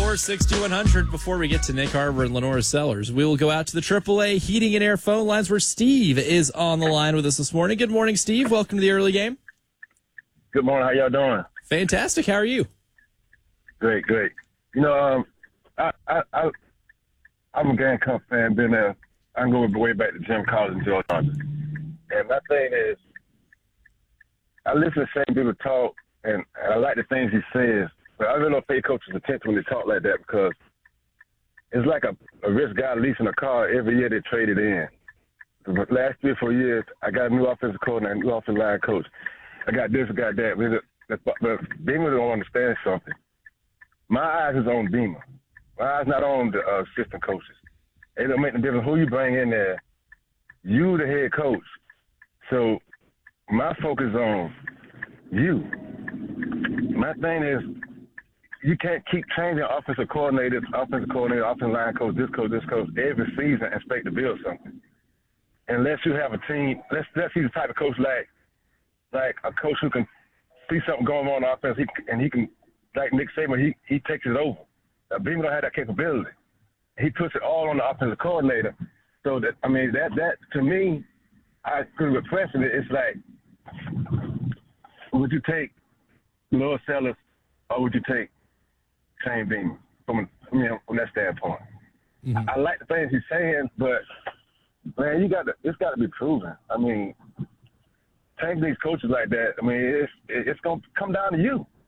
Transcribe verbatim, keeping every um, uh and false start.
four six two one hundred. Before we get to Nick Arbor and Lenora Sellers, we will go out to the triple A Heating and Air phone lines where Steve is on the line with us this morning. Good morning, Steve. Welcome to the early game. Good morning. How y'all doing? Fantastic. How are you? Great, great. You know, um, I, I, I, I'm a Gamecock fan. Been there. I can go way back to Jim Collins and George Johnson. And my thing is, I listen to Shane Bieber talk, and, and I like the things he says. But I really don't pay coaches attention when they talk like that because it's like a, a rich guy leasing a car every year they trade it in. The last three or four years, I got a new offensive coordinator, a new offensive line coach. I got this, I got that. But, but Beamer don't understand something. My eyes is on Beamer. My eyes not on the uh, assistant coaches. It don't make no difference who you bring in there. You the head coach. So my focus on you. My thing is you can't keep changing offensive coordinators, offensive coordinator, offensive line coach, this coach, this coach every season and expect to build something. Unless you have a team, let's let's see the type of coach like like a coach who can see something going on on offense, he, and he can, like Nick Saban, he he takes it over. Now, Beamer don't have that capability. He puts it all on the offensive coordinator. So that I mean that that to me, I could with precedent. It's like, would you take Lenora Sellers or would you take Shane Beamer from I mean from that standpoint? Mm-hmm. I, I like the things he's saying, but man, you got to it's got to be proven. I mean, take these coaches like that. I mean, it's it's gonna come down to you.